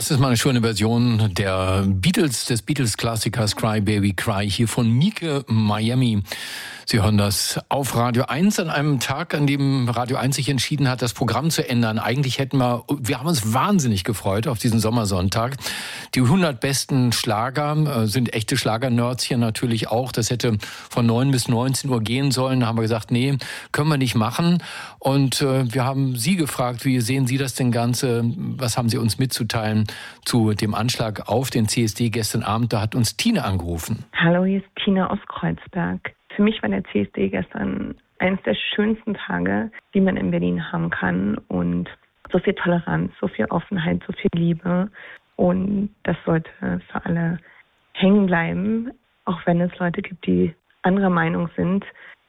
Das ist mal eine schöne Version des Beatles-Klassikers Cry Baby Cry hier von Mieke Miami. Sie hören das auf Radio 1 an einem Tag, an dem Radio 1 sich entschieden hat, das Programm zu ändern. Eigentlich wir haben uns wahnsinnig gefreut auf diesen Sommersonntag. Die 100 besten Schlager sind echte Schlager-Nerds hier natürlich auch. Das hätte von 9 bis 19 Uhr gehen sollen. Da haben wir gesagt, nee, können wir nicht machen. Und wir haben Sie gefragt, wie sehen Sie das denn Ganze? Was haben Sie uns mitzuteilen zu dem Anschlag auf den CSD gestern Abend? Da hat uns Tina angerufen. Hallo, hier ist Tina aus Kreuzberg. Für mich war der CSD gestern eines der schönsten Tage, die man in Berlin haben kann. Und so viel Toleranz, so viel Offenheit, so viel Liebe. Und das sollte für alle hängen bleiben, auch wenn es Leute gibt, die anderer Meinung sind.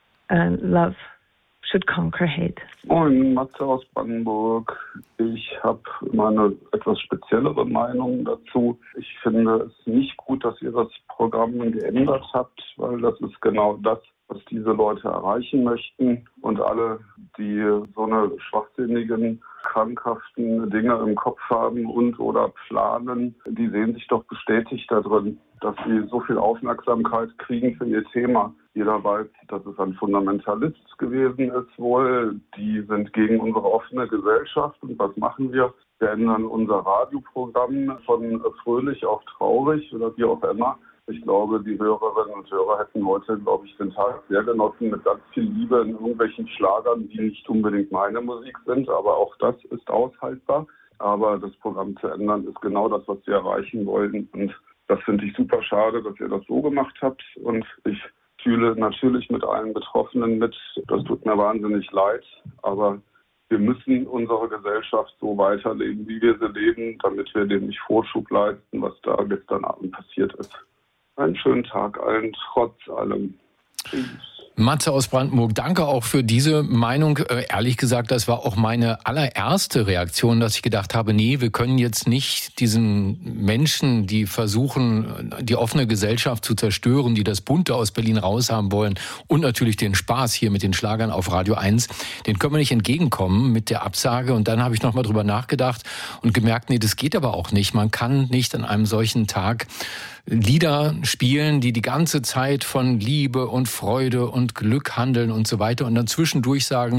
Love should conquer hate. Moin, Matze aus Brandenburg. Ich habe immer eine etwas speziellere Meinung dazu. Ich finde es nicht gut, dass ihr das Programm geändert habt, weil das ist genau das, was diese Leute erreichen möchten. Und alle, die so eine schwachsinnigen, krankhaften Dinge im Kopf haben und oder planen, die sehen sich doch bestätigt darin, dass sie so viel Aufmerksamkeit kriegen für ihr Thema. Jeder weiß, dass es ein Fundamentalist gewesen ist wohl. Die sind gegen unsere offene Gesellschaft. Und was machen wir? Wir ändern unser Radioprogramm von fröhlich auf traurig oder wie auch immer. Ich glaube, die Hörerinnen und Hörer hätten heute, den Tag sehr genossen mit ganz viel Liebe in irgendwelchen Schlagern, die nicht unbedingt meine Musik sind. Aber auch das ist aushaltbar. Aber das Programm zu ändern ist genau das, was wir erreichen wollen. Und das finde ich super schade, dass ihr das so gemacht habt. Und ich fühle natürlich mit allen Betroffenen mit. Das tut mir wahnsinnig leid. Aber wir müssen unsere Gesellschaft so weiterleben, wie wir sie leben, damit wir dem nicht Vorschub leisten, was da gestern Abend passiert ist. Einen schönen Tag allen, trotz allem. Tschüss. Matze aus Brandenburg, danke auch für diese Meinung. Ehrlich gesagt, das war auch meine allererste Reaktion, dass ich gedacht habe, nee, wir können jetzt nicht diesen Menschen, die versuchen, die offene Gesellschaft zu zerstören, die das Bunte aus Berlin raushaben wollen und natürlich den Spaß hier mit den Schlagern auf Radio 1, den können wir nicht entgegenkommen mit der Absage. Und dann habe ich nochmal drüber nachgedacht und gemerkt, nee, das geht aber auch nicht. Man kann nicht an einem solchen Tag Lieder spielen, die ganze Zeit von Liebe und Freude und Glück handeln und so weiter und dann zwischendurch sagen,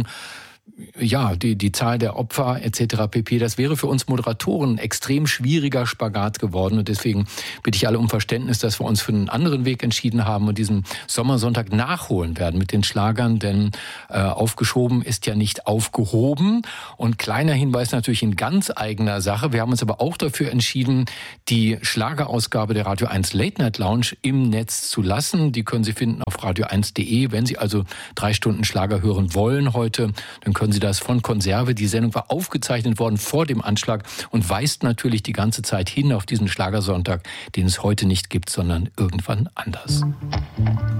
ja, die Zahl der Opfer etc. pp. Das wäre für uns Moderatoren ein extrem schwieriger Spagat geworden und deswegen bitte ich alle um Verständnis, dass wir uns für einen anderen Weg entschieden haben und diesen Sommersonntag nachholen werden mit den Schlagern, denn aufgeschoben ist ja nicht aufgehoben. Und kleiner Hinweis natürlich in ganz eigener Sache. Wir haben uns aber auch dafür entschieden, die Schlagerausgabe der Radio 1 Late Night Lounge im Netz zu lassen. Die können Sie finden auf radio1.de. Wenn Sie also 3 Stunden Schlager hören wollen heute, dann können Sie das von Konserve. Die Sendung war aufgezeichnet worden vor dem Anschlag und weist natürlich die ganze Zeit hin auf diesen Schlagersonntag, den es heute nicht gibt, sondern irgendwann anders.